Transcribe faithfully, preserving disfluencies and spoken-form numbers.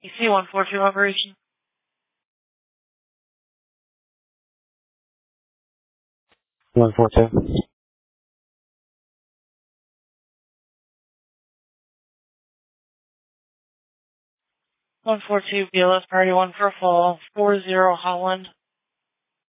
C one four two operation. one four two. one four two B L S priority one for fall, four zero Holland.